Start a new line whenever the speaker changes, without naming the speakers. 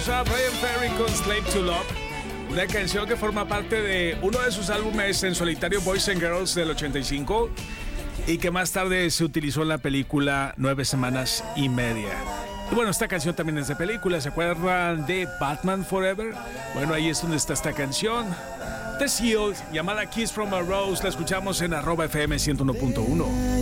a Bryan Ferry con Slave to Love, una canción que forma parte de uno de sus álbumes en solitario Boys and Girls del 85 y que más tarde se utilizó en la película 9 semanas y media. Y bueno, esta canción también es de película. ¿Se acuerdan de Batman Forever? Bueno, ahí es donde está esta canción. The Seal, llamada Kiss from a Rose, la escuchamos en @FM 101.1.